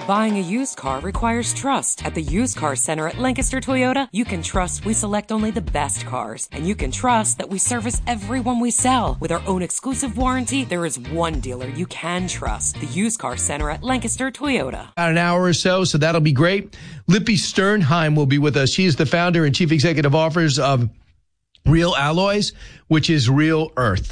Buying a used car requires trust. At the Used Car Center at Lancaster Toyota, you can trust we select only the best cars. And you can trust that we service everyone we sell. With our own exclusive warranty, there is one dealer you can trust. The Used Car Center at Lancaster Toyota. About an hour or so that'll be great. Lippy Sternheim will be with us. She is the founder and chief executive officer of Real Alloys, which is real earth.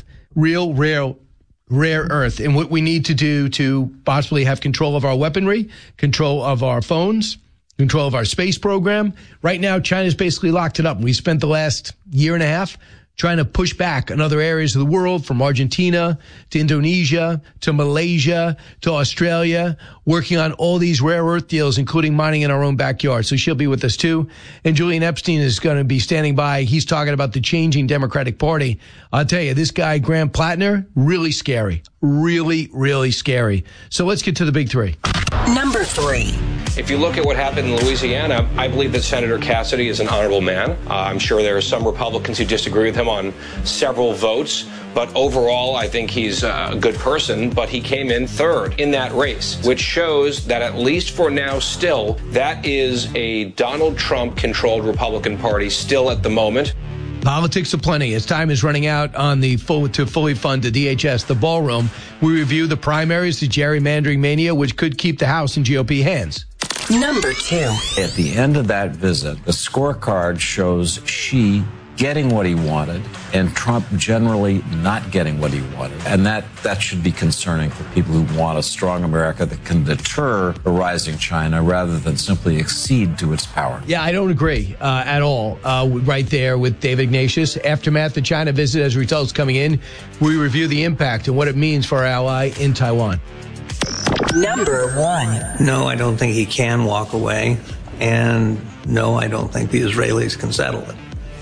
Rare earth, and what we need to do to possibly have control of our weaponry, control of our phones, control of our space program. Right now, China's basically locked it up. We spent the last year and a half trying to push back on other areas of the world, from Argentina to Indonesia to Malaysia to Australia, working on all these rare earth deals, including mining in our own backyard. So she'll be with us too. And Julian Epstein is going to be standing by. He's talking about the changing Democratic Party. I'll tell you, this guy, Graham Plattner, really scary. Really, really scary. So let's get to the big three. Number 3. If you look at what happened in Louisiana, I believe that Senator Cassidy is an honorable man. I'm sure there are some Republicans who disagree with him on several votes, but overall, I think he's a good person. But he came in third in that race, which shows that at least for now still, that is a Donald Trump-controlled Republican Party still at the moment. Politics aplenty. As time is running out on the fully fund the DHS, the ballroom, we review the primaries, the gerrymandering mania, which could keep the House in GOP hands. Number 2. At the end of that visit, the scorecard shows Xi getting what he wanted and Trump generally not getting what he wanted. And that should be concerning for people who want a strong America that can deter a rising China rather than simply accede to its power. Yeah, I don't agree at all. Right there with David Ignatius. Aftermath the China visit, as results coming in, we review the impact and what it means for our ally in Taiwan. Number 1. No, I don't think he can walk away. And no, I don't think the Israelis can settle it.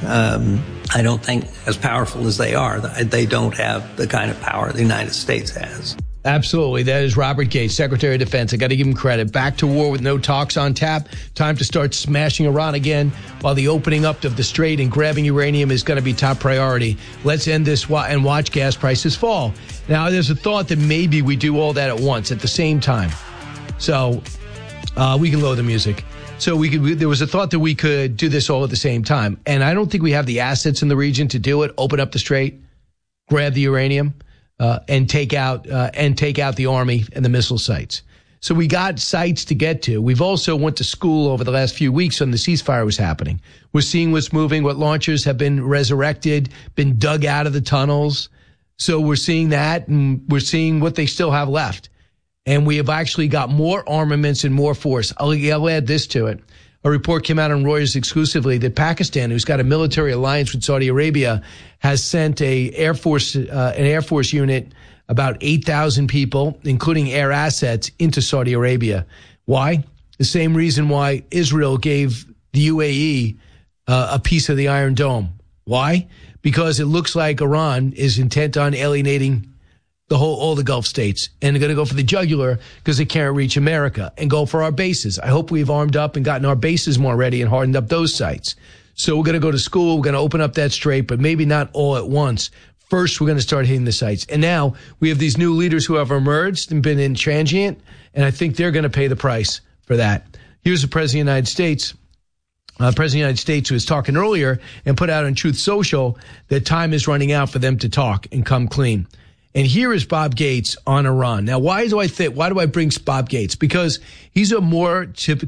I don't think, as powerful as they are, they don't have the kind of power the United States has. Absolutely. That is Robert Gates, Secretary of Defense. I got to give him credit. Back to war with no talks on tap. Time to start smashing Iran again, while the opening up of the strait and grabbing uranium is going to be top priority. Let's end this and watch gas prices fall. Now, there's a thought that maybe we do all that at once, at the same time. So we can lower the music. So there was a thought that we could do this all at the same time. And I don't think we have the assets in the region to do it. Open up the strait, grab the uranium, and take out the Army and the missile sites. So we got sites to get to. We've also went to school over the last few weeks when the ceasefire was happening. We're seeing what's moving, what launchers have been resurrected, been dug out of the tunnels. So we're seeing that, and we're seeing what they still have left. And we have actually got more armaments and more force. I'll add this to it. A report came out on Reuters exclusively that Pakistan, who's got a military alliance with Saudi Arabia, has sent an Air Force unit, about 8,000 people, including air assets, into Saudi Arabia. Why? The same reason why Israel gave the UAE a piece of the Iron Dome. Why? Because it looks like Iran is intent on alienating all the Gulf states, and they're going to go for the jugular because they can't reach America, and go for our bases. I hope we've armed up and gotten our bases more ready and hardened up those sites. So we're going to go to school. We're going to open up that strait, but maybe not all at once. First, we're going to start hitting the sites. And now we have these new leaders who have emerged and been intransient, and I think they're going to pay the price for that. Here's the President of the United States. President of the United States, who was talking earlier and put out on Truth Social that time is running out for them to talk and come clean. And here is Bob Gates on Iran. Now, why do I bring Bob Gates? Because he's a more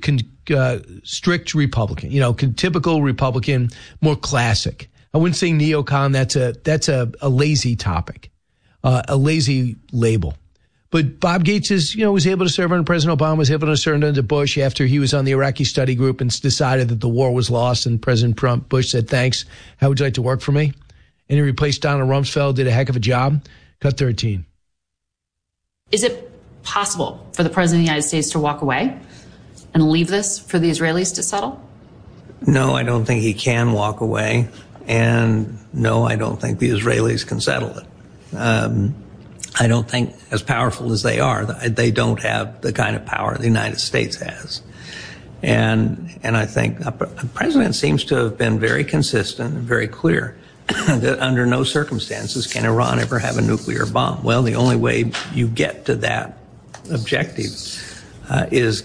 strict Republican, typical Republican, more classic. I wouldn't say neocon. That's a lazy topic, a lazy label. But Bob Gates was able to serve under President Obama, was able to serve under Bush after he was on the Iraqi study group and decided that the war was lost. And President Bush said, thanks. How would you like to work for me? And he replaced Donald Rumsfeld, did a heck of a job. Cut 13. Is it possible for the President of the United States to walk away and leave this for the Israelis to settle? No, I don't think he can walk away. And no, I don't think the Israelis can settle it. I don't think, as powerful as they are, they don't have the kind of power the United States has. And I think the president seems to have been very consistent and very clear that under no circumstances can Iran ever have a nuclear bomb. Well, the only way you get to that objective is